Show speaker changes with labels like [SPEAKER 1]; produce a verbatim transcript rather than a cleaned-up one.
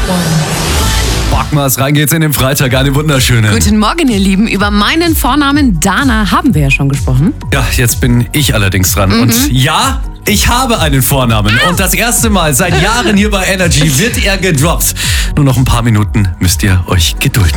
[SPEAKER 1] Bockmas, rein geht's in den Freitag, eine wunderschöne.
[SPEAKER 2] Guten Morgen, ihr Lieben. Über meinen Vornamen Dana haben wir ja schon gesprochen.
[SPEAKER 1] Ja, jetzt bin ich allerdings dran. Mhm. Und ja, ich habe einen Vornamen. Und das erste Mal seit Jahren hier bei Energy wird er gedroppt. Nur noch ein paar Minuten müsst ihr euch gedulden.